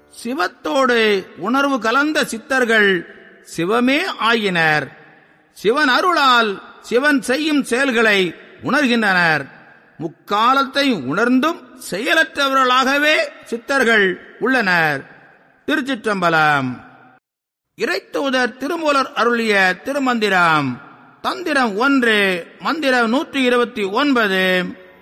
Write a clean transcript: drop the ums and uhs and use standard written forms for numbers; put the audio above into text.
சிவத்தோடு உணர்வு கலந்த சித்தர்கள் சிவமே ஆயினர். சிவன் அருளால் சிவன் செய்யும் செயல்களை உணர்கின்றனர். முக்காலத்தை உணர்ந்தும் செயலற்றவர்களாகவே சித்தர்கள் உள்ளனர். திருச்சிற்றம்பலம். இறைத்தூதர் திருமூலர் அருளிய திருமந்திரம். தந்திரம் 1, மந்திரம் 129.